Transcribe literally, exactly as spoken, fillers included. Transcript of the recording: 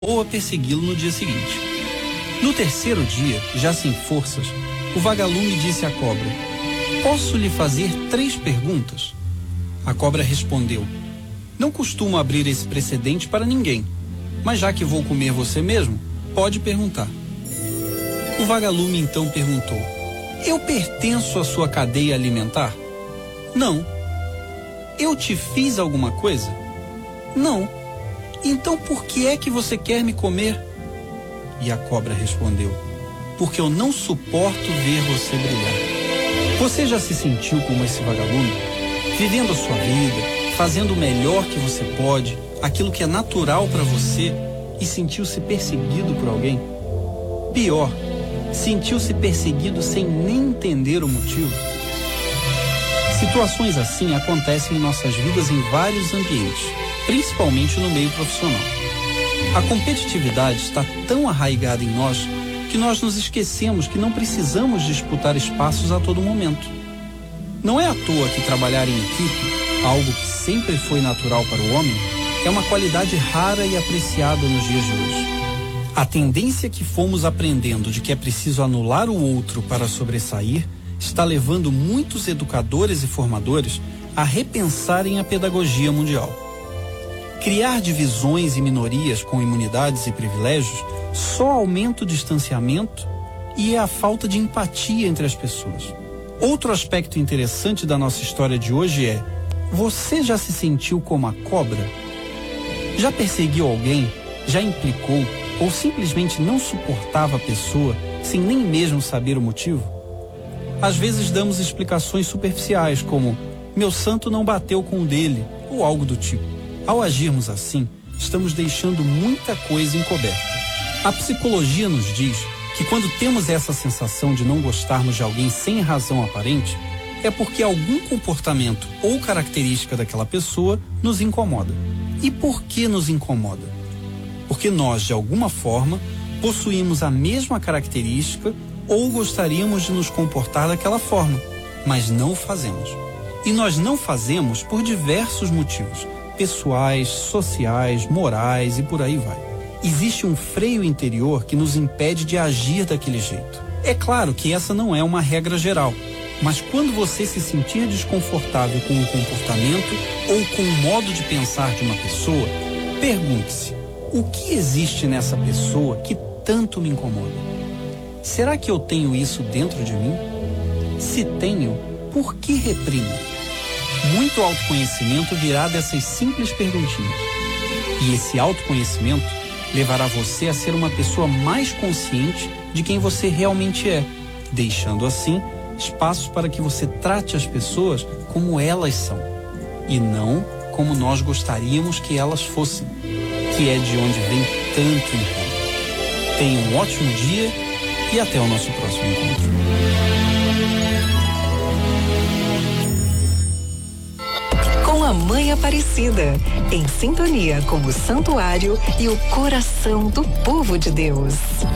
ou a persegui-lo no dia seguinte. No terceiro dia, já sem forças, o vagalume disse à cobra: "Posso lhe fazer três perguntas?" A cobra respondeu: "Não costumo abrir esse precedente para ninguém, mas já que vou comer você mesmo, pode perguntar." O vagalume então perguntou: "Eu pertenço à sua cadeia alimentar?" "Não." "Eu te fiz alguma coisa?" "Não." "Então por que é que você quer me comer?" E a cobra respondeu: "Porque eu não suporto ver você brilhar." Você já se sentiu como esse vagalume? Vivendo a sua vida, fazendo o melhor que você pode, aquilo que é natural para você, e sentiu-se perseguido por alguém? Pior, sentiu-se perseguido sem nem entender o motivo? Situações assim acontecem em nossas vidas em vários ambientes, principalmente no meio profissional. A competitividade está tão arraigada em nós que nós nos esquecemos que não precisamos disputar espaços a todo momento. Não é à toa que trabalhar em equipe, algo que sempre foi natural para o homem, é uma qualidade rara e apreciada nos dias de hoje. A tendência que fomos aprendendo de que é preciso anular o outro para sobressair está levando muitos educadores e formadores a repensarem a pedagogia mundial. Criar divisões e minorias com imunidades e privilégios só aumenta o distanciamento e a falta de empatia entre as pessoas. Outro aspecto interessante da nossa história de hoje é: você já se sentiu como a cobra? Já perseguiu alguém? Já implicou? Ou simplesmente não suportava a pessoa sem nem mesmo saber o motivo? Às vezes damos explicações superficiais como: meu santo não bateu com o dele, ou algo do tipo. Ao agirmos assim, estamos deixando muita coisa encoberta. A psicologia nos diz que quando temos essa sensação de não gostarmos de alguém sem razão aparente, é porque algum comportamento ou característica daquela pessoa nos incomoda. E por que nos incomoda? Porque nós, de alguma forma, possuímos a mesma característica ou gostaríamos de nos comportar daquela forma, mas não o fazemos. E nós não fazemos por diversos motivos, pessoais, sociais, morais e por aí vai. Existe um freio interior que nos impede de agir daquele jeito. É claro que essa não é uma regra geral, mas quando você se sentir desconfortável com o comportamento ou com o modo de pensar de uma pessoa, pergunte-se: o que existe nessa pessoa que tanto me incomoda? Será que eu tenho isso dentro de mim? Se tenho, por que reprimo? Muito autoconhecimento virá dessas simples perguntinhas. E esse autoconhecimento levará você a ser uma pessoa mais consciente de quem você realmente é, deixando assim espaços para que você trate as pessoas como elas são, e não como nós gostaríamos que elas fossem, que é de onde vem tanto incômodo. Tenha um ótimo dia e até o nosso próximo encontro. Com a Mãe Aparecida, em sintonia com o santuário e o coração do povo de Deus.